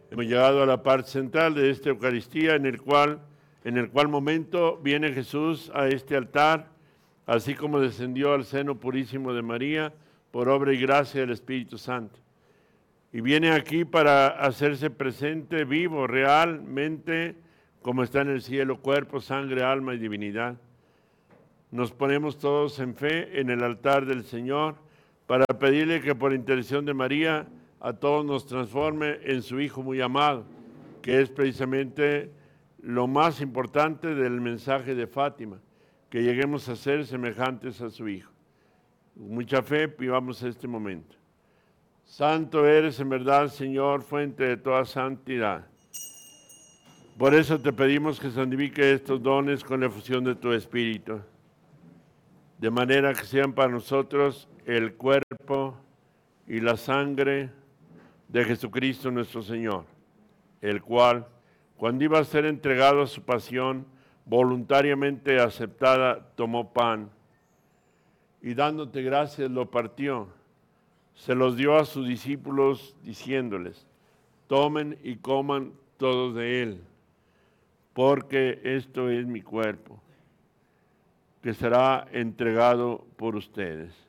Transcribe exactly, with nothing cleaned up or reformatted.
Hemos llegado a la parte central de esta Eucaristía, en el cual, en el cual momento viene Jesús a este altar, así como descendió al seno purísimo de María, por obra y gracia del Espíritu Santo. Y viene aquí para hacerse presente, vivo, realmente, como está en el cielo, cuerpo, sangre, alma y divinidad. Nos ponemos todos en fe en el altar del Señor para pedirle que por intercesión de María a todos nos transforme en su Hijo muy amado, que es precisamente lo más importante del mensaje de Fátima, que lleguemos a ser semejantes a su Hijo. Con mucha fe vivamos este momento. Santo eres en verdad, Señor, fuente de toda santidad. Por eso te pedimos que santifique estos dones con la efusión de tu Espíritu, de manera que sean para nosotros el cuerpo y la sangre de Jesucristo nuestro Señor, el cual, cuando iba a ser entregado a su pasión, voluntariamente aceptada, tomó pan y dándote gracias lo partió, se los dio a sus discípulos diciéndoles: tomen y coman todos de él, porque esto es mi cuerpo, que será entregado por ustedes.